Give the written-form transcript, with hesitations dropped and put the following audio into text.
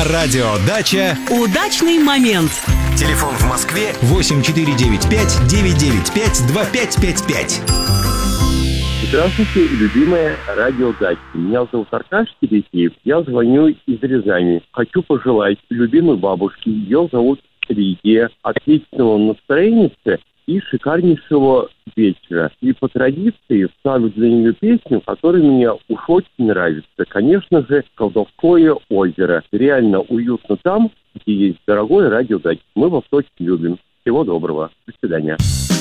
На радио «Дача» удачный момент. Телефон в Москве 8495-995-2555. Здравствуйте, любимая радио «Дача». Меня зовут Аркаш Тересеев. Я звоню из Рязани. Хочу пожелать любимой бабушке, ее зовут Лидия, отличного настроения и шикарнейшего вечера. И по традиции ставлю для нее песню, которая мне уж очень нравится. Конечно же, «Колдовское озеро». Реально уютно там, где есть дорогое радио «Дача». Мы вас очень любим. Всего доброго. До свидания.